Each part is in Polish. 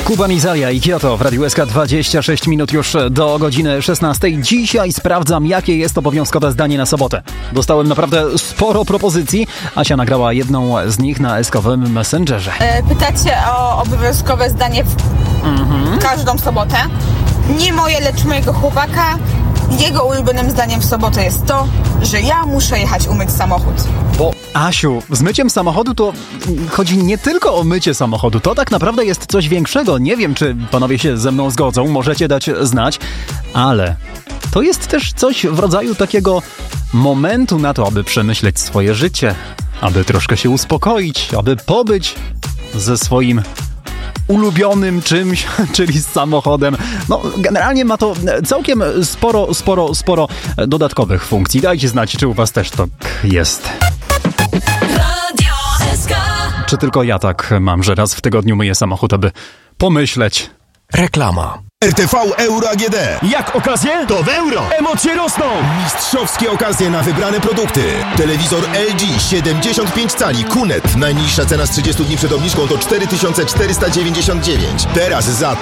Kuban, Izalia i Kyoto w Radiu SK. 26 minut już do godziny 16. Dzisiaj sprawdzam, jakie jest obowiązkowe zdanie na sobotę. Dostałem naprawdę sporo propozycji. Asia nagrała jedną z nich na SK-owym Messengerze. Pytacie o obowiązkowe zdanie w każdą sobotę. Nie moje, lecz mojego chłopaka. Jego ulubionym zdaniem w sobotę jest to, że ja muszę jechać umyć samochód. Bo Asiu, z myciem samochodu to chodzi nie tylko o mycie samochodu. To tak naprawdę jest coś większego. Nie wiem, czy panowie się ze mną zgodzą. Możecie dać znać. Ale to jest też coś w rodzaju takiego momentu na to, aby przemyśleć swoje życie. Aby troszkę się uspokoić. Aby pobyć ze swoim ulubionym czymś, czyli z samochodem. No, generalnie ma to całkiem sporo dodatkowych funkcji. Dajcie znać, czy u was też tak jest. Radio SK. Czy tylko ja tak mam, że raz w tygodniu myję samochód, aby pomyśleć? Reklama. RTV Euro AGD. Jak okazje? To w euro. Emocje rosną! Mistrzowskie okazje na wybrane produkty. Telewizor LG 75 cali QNET. Najniższa cena z 30 dni przed obniżką to 4499. Teraz za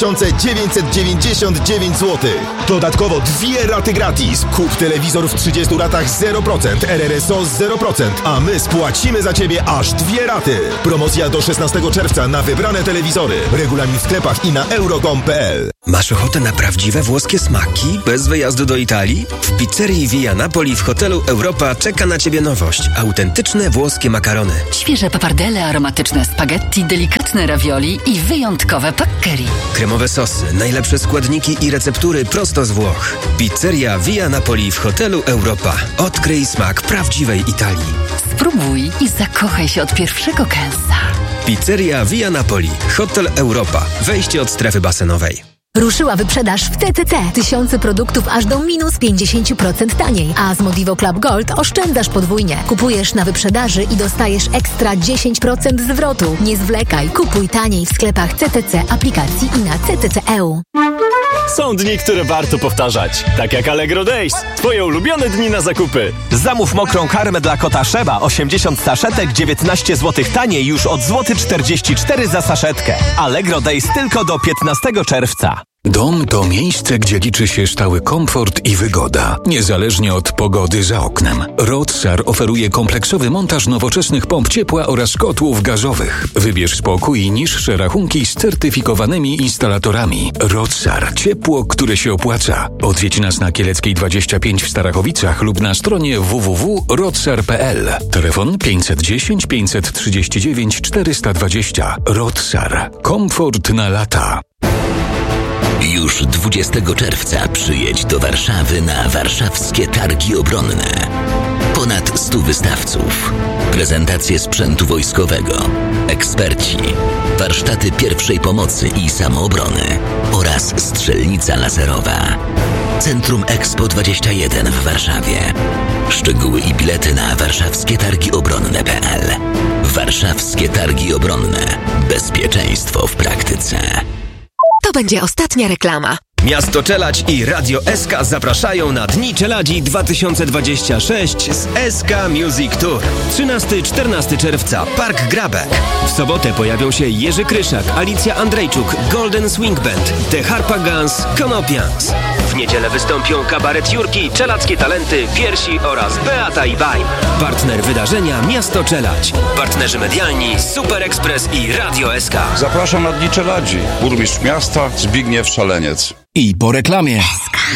3999 zł. Dodatkowo 2 raty gratis. Kup telewizor w 30 ratach 0%, RRSO 0%, a my spłacimy za Ciebie aż 2 raty. Promocja do 16 czerwca na wybrane telewizory. Regulamin w sklepach i na euro.com.pl. Masz ochotę na prawdziwe włoskie smaki? Bez wyjazdu do Italii? W pizzerii Via Napoli w hotelu Europa czeka na Ciebie nowość. Autentyczne włoskie makarony. Świeże papardelle, aromatyczne spaghetti, delikatne ravioli i wyjątkowe paccheri. Kremowe sosy, najlepsze składniki i receptury prosto z Włoch. Pizzeria Via Napoli w hotelu Europa. Odkryj smak prawdziwej Italii. Spróbuj i zakochaj się od pierwszego kęsa. Pizzeria Via Napoli. Hotel Europa. Wejście od strefy basenowej. Ruszyła wyprzedaż w TTC. Tysiące produktów aż do minus 50% taniej. A z Modivo Club Gold oszczędzasz podwójnie. Kupujesz na wyprzedaży i dostajesz ekstra 10% zwrotu. Nie zwlekaj. Kupuj taniej w sklepach CTC, aplikacji i na CTC.eu. Są dni, które warto powtarzać. Tak jak Allegro Days. Twoje ulubione dni na zakupy. Zamów mokrą karmę dla kota Sheba 80 saszetek 19 zł taniej już od złoty 44 za saszetkę. Allegro Days tylko do 15 czerwca. Dom to miejsce, gdzie liczy się stały komfort i wygoda, niezależnie od pogody za oknem. Rodsar oferuje kompleksowy montaż nowoczesnych pomp ciepła oraz kotłów gazowych. Wybierz spokój i niższe rachunki z certyfikowanymi instalatorami. Rodsar. Ciepło, które się opłaca. Odwiedź nas na Kieleckiej 25 w Starachowicach lub na stronie www.rodsar.pl. Telefon 510 539 420. Rodsar. Komfort na lata. Już 20 czerwca przyjedź do Warszawy na warszawskie targi obronne. Ponad 100 wystawców, prezentacje sprzętu wojskowego, eksperci, warsztaty pierwszej pomocy i samoobrony oraz strzelnica laserowa. Centrum Expo 21 w Warszawie. Szczegóły i bilety na warszawskietargiobronne.pl. Warszawskie Targi Obronne. Bezpieczeństwo w praktyce. To będzie ostatnia reklama. Miasto Czeladź i Radio SK zapraszają na Dni Czeladzi 2026 z SK Music Tour. 13-14 czerwca, Park Grabek. W sobotę pojawią się Jerzy Kryszak, Alicja Andrzejczuk, Golden Swing Band, The Harpagans, Konopians. W niedzielę wystąpią Kabaret Jurki, Czeladźskie Talenty, Piersi oraz Beata i Bajm. Partner wydarzenia Miasto Czeladź. Partnerzy medialni Super Express i Radio SK. Zapraszam na Dni Czeladzi. Burmistrz miasta Zbigniew Szaleniec. I po reklamie.